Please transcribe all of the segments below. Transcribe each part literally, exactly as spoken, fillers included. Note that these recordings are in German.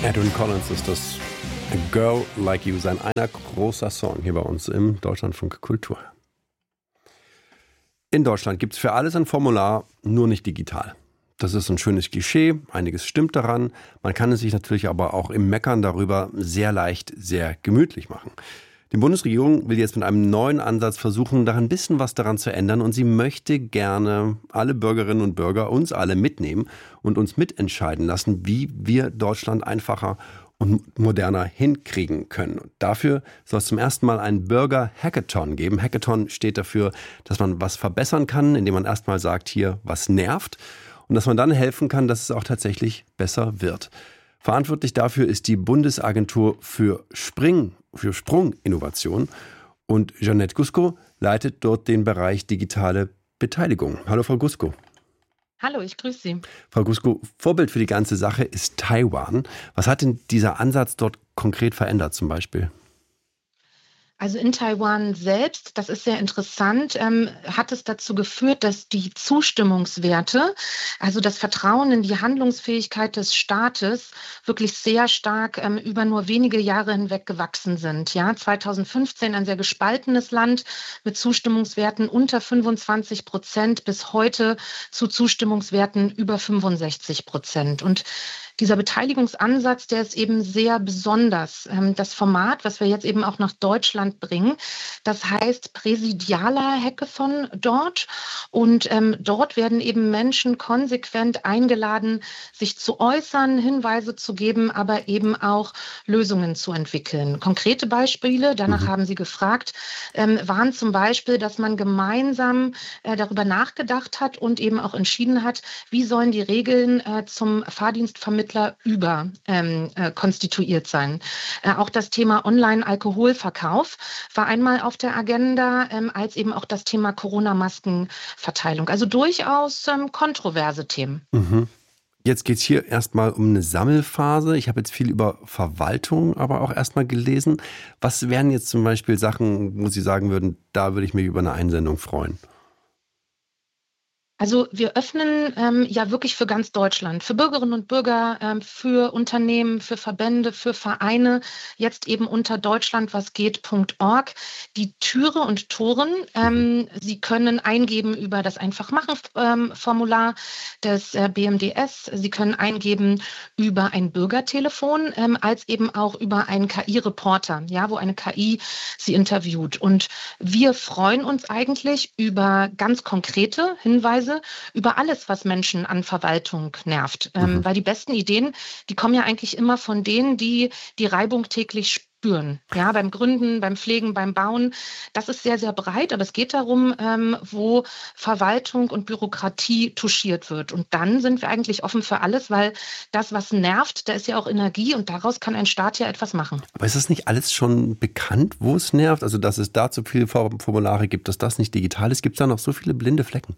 Edwyn Collins ist das. A Girl Like You, sein einer großer Song hier bei uns im Deutschlandfunk Kultur. In Deutschland gibt es für alles ein Formular, nur nicht digital. Das ist ein schönes Klischee, einiges stimmt daran. Man kann es sich natürlich aber auch im Meckern darüber sehr leicht, sehr gemütlich machen. Die Bundesregierung will jetzt mit einem neuen Ansatz versuchen, da ein bisschen was daran zu ändern. Und sie möchte gerne alle Bürgerinnen und Bürger, uns alle mitnehmen und uns mitentscheiden lassen, wie wir Deutschland einfacher und moderner hinkriegen können. Und dafür soll es zum ersten Mal einen Bürger-Hackathon geben. Hackathon steht dafür, dass man was verbessern kann, indem man erstmal sagt, hier, was nervt. Und dass man dann helfen kann, dass es auch tatsächlich besser wird. Verantwortlich dafür ist die Bundesagentur für Spring, für Sprunginnovation. Und Jeanette Gusko leitet dort den Bereich digitale Beteiligung. Hallo, Frau Gusko. Hallo, ich grüße Sie. Frau Gusko, Vorbild für die ganze Sache ist Taiwan. Was hat denn dieser Ansatz dort konkret verändert zum Beispiel? Also in Taiwan selbst, das ist sehr interessant, ähm, hat es dazu geführt, dass die Zustimmungswerte, also das Vertrauen in die Handlungsfähigkeit des Staates, wirklich sehr stark ähm, über nur wenige Jahre hinweg gewachsen sind. Ja, zweitausendfünfzehn ein sehr gespaltenes Land mit Zustimmungswerten unter fünfundzwanzig Prozent, bis heute zu Zustimmungswerten über fünfundsechzig Prozent. Und dieser Beteiligungsansatz, der ist eben sehr besonders. Das Format, was wir jetzt eben auch nach Deutschland bringen, das heißt präsidialer Hackathon dort. Und ähm, dort werden eben Menschen konsequent eingeladen, sich zu äußern, Hinweise zu geben, aber eben auch Lösungen zu entwickeln. Konkrete Beispiele, danach mhm. haben Sie gefragt, ähm, waren zum Beispiel, dass man gemeinsam äh, darüber nachgedacht hat und eben auch entschieden hat, wie sollen die Regeln äh, zum Fahrdienstvermittlung über ähm, äh, konstituiert sein. Äh, auch das Thema Online-Alkoholverkauf war einmal auf der Agenda, ähm, als eben auch das Thema Corona-Maskenverteilung. Also durchaus ähm, kontroverse Themen. Mhm. Jetzt geht es hier erstmal um eine Sammelphase. Ich habe jetzt viel über Verwaltung aber auch erstmal gelesen. Was wären jetzt zum Beispiel Sachen, wo Sie sagen würden, da würde ich mich über eine Einsendung freuen? Also wir öffnen ähm, ja wirklich für ganz Deutschland, für Bürgerinnen und Bürger, ähm, für Unternehmen, für Verbände, für Vereine, jetzt eben unter deutschlandwasgeht punkt org die Türe und Toren. Ähm, Sie können eingeben über das Einfachmachen-Formular ähm, des äh, B M D S. Sie können eingeben über ein Bürgertelefon, ähm, als eben auch über einen K I-Reporter, ja, wo eine K I Sie interviewt. Und wir freuen uns eigentlich über ganz konkrete Hinweise, über alles, was Menschen an Verwaltung nervt. Mhm. Ähm, weil die besten Ideen, die kommen ja eigentlich immer von denen, die die Reibung täglich spüren. Ja, beim Gründen, beim Pflegen, beim Bauen. Das ist sehr, sehr breit, aber es geht darum, ähm, wo Verwaltung und Bürokratie touchiert wird. Und dann sind wir eigentlich offen für alles, weil das, was nervt, da ist ja auch Energie und daraus kann ein Staat ja etwas machen. Aber ist das nicht alles schon bekannt, wo es nervt? Also, dass es da zu viele Formulare gibt, dass das nicht digital ist? Gibt es da noch so viele blinde Flecken?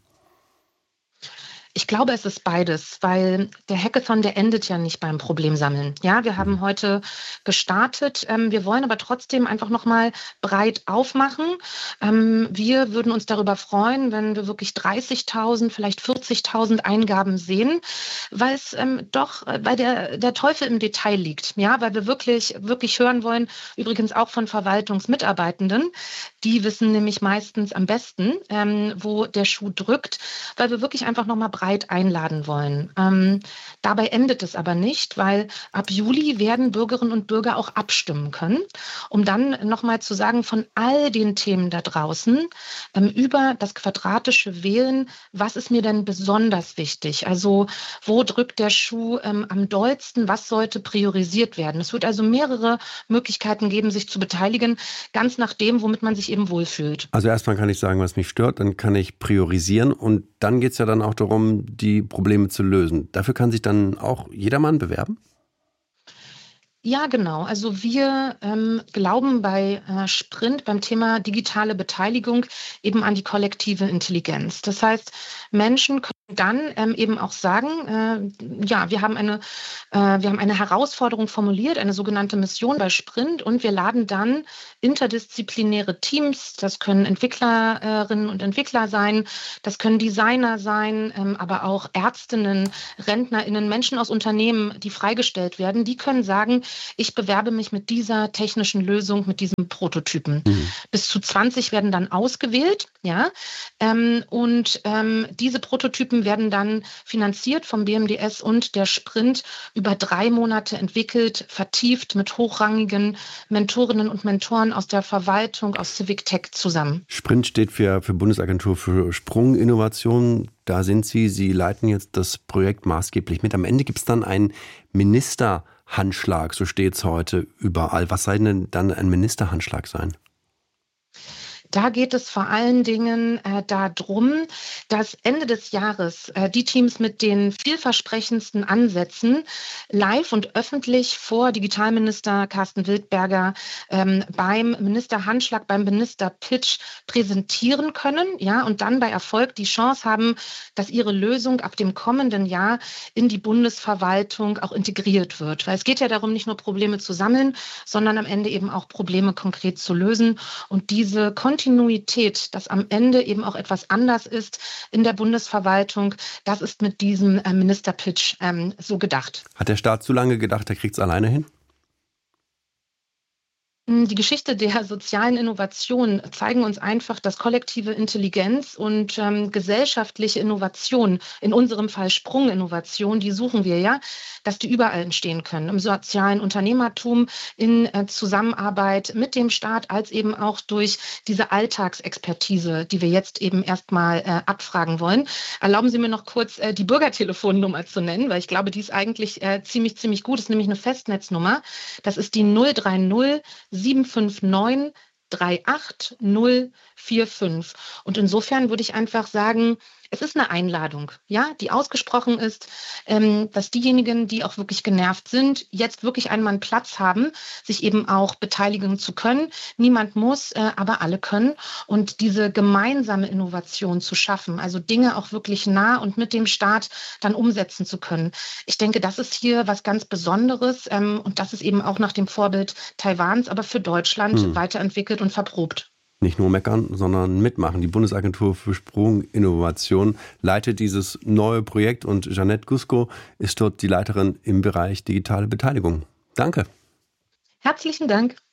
Ich glaube, es ist beides, weil der Hackathon, der endet ja nicht beim Problemsammeln. Ja, wir haben heute gestartet. Ähm, wir wollen aber trotzdem einfach nochmal breit aufmachen. Ähm, wir würden uns darüber freuen, wenn wir wirklich dreißigtausend, vielleicht vierzigtausend Eingaben sehen, weil es ähm, doch, weil der, der Teufel im Detail liegt. Ja, weil wir wirklich, wirklich hören wollen, übrigens auch von Verwaltungsmitarbeitenden. Die wissen nämlich meistens am besten, ähm, wo der Schuh drückt, weil wir wirklich einfach nochmal breit einladen wollen. Ähm, dabei endet es aber nicht, weil ab Juli werden Bürgerinnen und Bürger auch abstimmen können, um dann nochmal zu sagen, von all den Themen da draußen ähm, über das quadratische Wählen, was ist mir denn besonders wichtig? Also wo drückt der Schuh ähm, am dollsten? Was sollte priorisiert werden? Es wird also mehrere Möglichkeiten geben, sich zu beteiligen, ganz nach dem, womit man sich eben wohlfühlt. Also erstmal kann ich sagen, was mich stört, dann kann ich priorisieren und dann geht es ja dann auch darum, die Probleme zu lösen. Dafür kann sich dann auch jedermann bewerben? Ja, genau. Also wir ähm, glauben bei äh, Sprint, beim Thema digitale Beteiligung eben an die kollektive Intelligenz. Das heißt, Menschen können dann ähm, eben auch sagen, äh, ja, wir haben eine, äh, wir haben eine Herausforderung formuliert, eine sogenannte Mission bei Sprint, und wir laden dann interdisziplinäre Teams, das können Entwicklerinnen und Entwickler sein, das können Designer sein, ähm, aber auch Ärztinnen, RentnerInnen, Menschen aus Unternehmen, die freigestellt werden, die können sagen, ich bewerbe mich mit dieser technischen Lösung, mit diesem Prototypen. Mhm. Bis zu zwanzig werden dann ausgewählt, ja, ähm, und ähm, diese Prototypen werden dann finanziert vom B M D S und der Sprint über drei Monate entwickelt, vertieft mit hochrangigen Mentorinnen und Mentoren aus der Verwaltung, aus Civic Tech zusammen. Sprint steht für, für Bundesagentur für Sprunginnovation. Da sind Sie, Sie leiten jetzt das Projekt maßgeblich mit. Am Ende gibt es dann einen Ministerhandschlag, so steht es heute überall. Was soll denn dann ein Ministerhandschlag sein? Da geht es vor allen Dingen äh, darum, dass Ende des Jahres äh, die Teams mit den vielversprechendsten Ansätzen live und öffentlich vor Digitalminister Carsten Wildberger ähm, beim Ministerhandschlag, beim Ministerpitch präsentieren können, ja, und dann bei Erfolg die Chance haben, dass ihre Lösung ab dem kommenden Jahr in die Bundesverwaltung auch integriert wird. Weil es geht ja darum, nicht nur Probleme zu sammeln, sondern am Ende eben auch Probleme konkret zu lösen, und diese Kontinuität, dass am Ende eben auch etwas anders ist in der Bundesverwaltung, das ist mit diesem äh, Ministerpitch ähm, so gedacht. Hat der Staat zu lange gedacht, er kriegt es alleine hin? Die Geschichte der sozialen Innovation zeigen uns einfach, dass kollektive Intelligenz und ähm, gesellschaftliche Innovation, in unserem Fall Sprunginnovation, die suchen wir ja, dass die überall entstehen können. Im sozialen Unternehmertum, in äh, Zusammenarbeit mit dem Staat, als eben auch durch diese Alltagsexpertise, die wir jetzt eben erstmal äh, abfragen wollen. Erlauben Sie mir noch kurz äh, die Bürgertelefonnummer zu nennen, weil ich glaube, die ist eigentlich äh, ziemlich, ziemlich gut. Das ist nämlich eine Festnetznummer. Das ist die null drei null sieben fünf neun drei acht null vier fünf. Und insofern würde ich einfach sagen, es ist eine Einladung, ja, die ausgesprochen ist, ähm, dass diejenigen, die auch wirklich genervt sind, jetzt wirklich einmal einen Platz haben, sich eben auch beteiligen zu können. Niemand muss, äh, aber alle können. Und diese gemeinsame Innovation zu schaffen, also Dinge auch wirklich nah und mit dem Staat dann umsetzen zu können. Ich denke, das ist hier was ganz Besonderes, ähm, und das ist eben auch nach dem Vorbild Taiwans, aber für Deutschland hm. weiterentwickelt und verprobt. Nicht nur meckern, sondern mitmachen. Die Bundesagentur für Sprunginnovation leitet dieses neue Projekt und Jeanette Gusko ist dort die Leiterin im Bereich digitale Beteiligung. Danke. Herzlichen Dank.